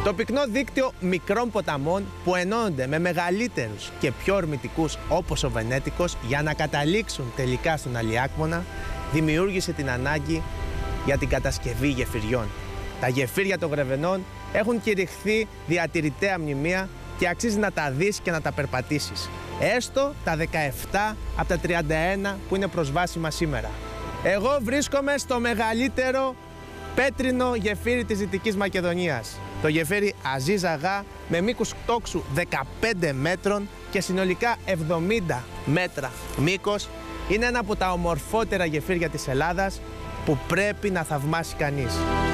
Το πυκνό δίκτυο μικρών ποταμών που ενώνονται με μεγαλύτερους και πιο ορμητικούς όπως ο Βενέτικος για να καταλήξουν τελικά στον Αλιάκμονα δημιούργησε την ανάγκη για την κατασκευή γεφυριών. Τα γεφύρια των Γρεβενών έχουν κηρυχθεί διατηρητέα μνημεία και αξίζει να τα δεις και να τα περπατήσεις. Έστω τα 17 από τα 31 που είναι προσβάσιμα σήμερα. Εγώ βρίσκομαι στο μεγαλύτερο πέτρινο γεφύρι της Δυτικής Μακεδονίας. Το γεφύρι Αζίζ Αγά με μήκος τόξου 15 μέτρων και συνολικά 70 μέτρα μήκος. Είναι ένα από τα ομορφότερα γεφύρια της Ελλάδας που πρέπει να θαυμάσει κανείς.